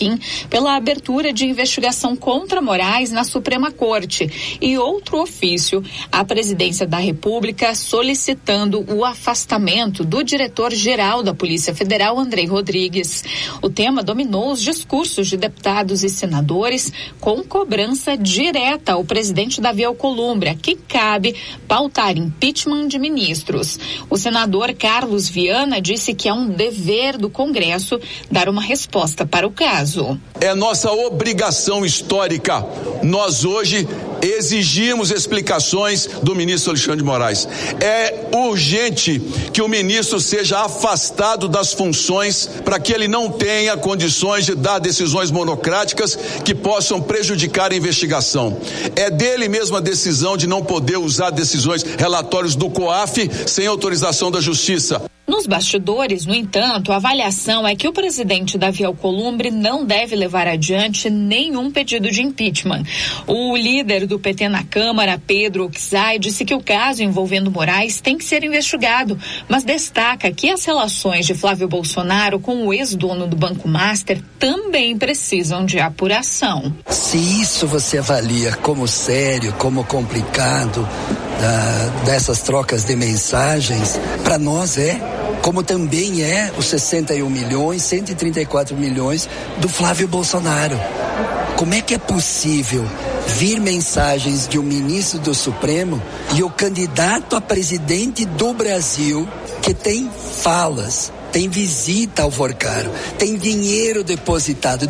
Faquim pela abertura de investigação contra Moraes na Suprema Corte e outro ofício à Presidência da República solicitando o afastamento do diretor-geral da Polícia Federal, Andrei Rodrigues. O tema dominou os discursos de deputados e senadores com cobrança direta ao presidente Davi Alcolumbre, a quem cabe pautar impeachment de ministros. O senador Carlos Viana disse que é um dever do Congresso dar uma resposta para o caso. É nossa obrigação histórica. Nós hoje exigimos explicações do ministro Alexandre de Moraes. É urgente que o ministro seja afastado das funções para que ele não tenha condições de dar decisões monocráticas que possam prejudicar a investigação. É dele mesmo a decisão de não poder usar decisões, relatórios do COAF sem autorização da Justiça. Nos bastidores, no entanto, a avaliação é que o presidente Davi Alcolumbre não deve levar adiante nenhum pedido de impeachment. O líder do PT na Câmara, Pedro Oczai, disse que o caso envolvendo Moraes tem que ser investigado, mas destaca que as relações de Flávio Bolsonaro com o ex-dono do Banco Master também precisam de apuração. Se isso você avalia como sério, como complicado, dessas trocas de mensagens, para nós como também os 61 milhões, 134 milhões do Flávio Bolsonaro. Como é que é possível vir mensagens de um ministro do Supremo e o candidato a presidente do Brasil, que tem falas, tem visita ao Vorcaro, tem dinheiro depositado.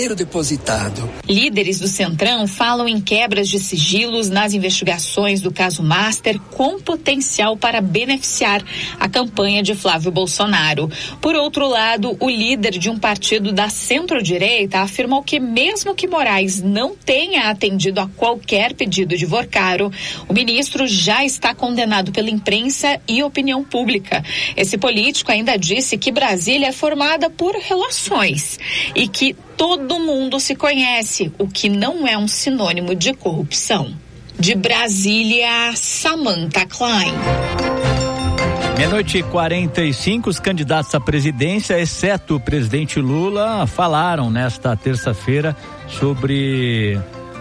Líderes do Centrão falam em quebras de sigilos nas investigações do caso Master com potencial para beneficiar a campanha de Flávio Bolsonaro. Por outro lado, o líder de um partido da centro-direita afirmou que mesmo que Moraes não tenha atendido a qualquer pedido de Vorcaro, o ministro já está condenado pela imprensa e opinião pública. Esse político ainda disse que Brasília é formada por relações e que todo mundo se conhece, o que não é um sinônimo de corrupção. De Brasília, Samantha Klein. 12:45, os candidatos à presidência, exceto o presidente Lula, falaram nesta terça-feira sobre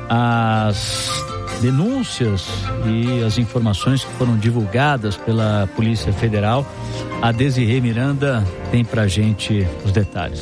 as denúncias e as informações que foram divulgadas pela Polícia Federal. A Desirê Miranda tem pra gente os detalhes.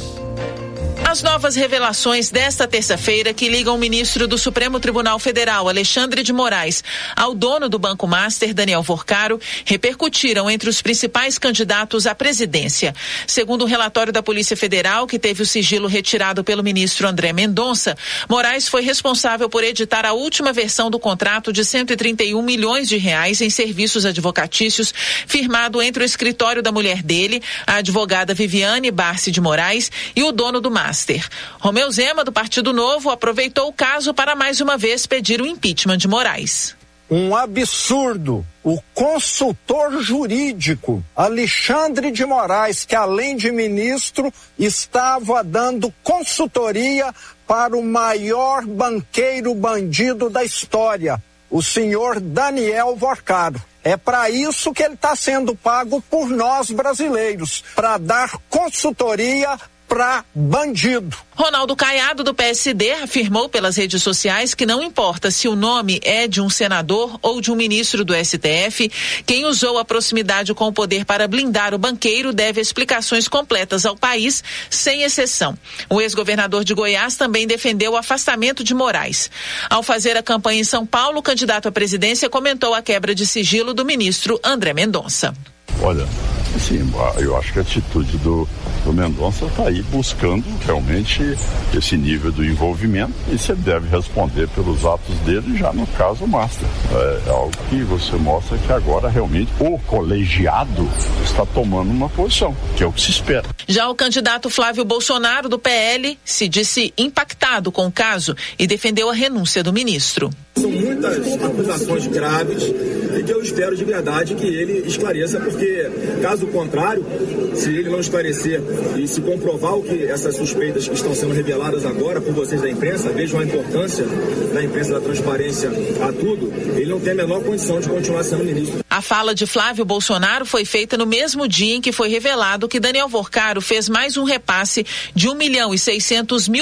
As novas revelações desta terça-feira que ligam o ministro do Supremo Tribunal Federal, Alexandre de Moraes, ao dono do Banco Master, Daniel Vorcaro, repercutiram entre os principais candidatos à presidência. Segundo o relatório da Polícia Federal, que teve o sigilo retirado pelo ministro André Mendonça, Moraes foi responsável por editar a última versão do contrato de 131 milhões de reais em serviços advocatícios, firmado entre o escritório da mulher dele, a advogada Viviane Barsi de Moraes, e o dono do Master. Romeu Zema, do Partido Novo, aproveitou o caso para mais uma vez pedir o impeachment de Moraes. Um absurdo. O consultor jurídico Alexandre de Moraes, que além de ministro, estava dando consultoria para o maior banqueiro bandido da história, o senhor Daniel Vorcaro. É para isso que ele está sendo pago por nós brasileiros, para dar consultoria para bandido. Ronaldo Caiado, do PSD, afirmou pelas redes sociais que não importa se o nome é de um senador ou de um ministro do STF, quem usou a proximidade com o poder para blindar o banqueiro deve explicações completas ao país, sem exceção. O ex-governador de Goiás também defendeu o afastamento de Moraes. Ao fazer a campanha em São Paulo, o candidato à presidência comentou a quebra de sigilo do ministro André Mendonça. Olha, assim, eu acho que a atitude do Mendonça está aí buscando realmente esse nível do envolvimento e você deve responder pelos atos dele já no caso Master. É algo que você mostra que agora realmente o colegiado está tomando uma posição, que é o que se espera. Já o candidato Flávio Bolsonaro, do PL, se disse impactado com o caso e defendeu a renúncia do ministro. São muitas acusações graves e que eu espero de verdade que ele esclareça, porque caso contrário, se ele não esclarecer e se comprovar o que essas suspeitas que estão sendo reveladas agora por vocês da imprensa, vejam a importância da imprensa, da transparência a tudo, ele não tem a menor condição de continuar sendo ministro. A fala de Flávio Bolsonaro foi feita no mesmo dia em que foi revelado que Daniel Vorcaro fez mais um repasse de R$1,6 milhão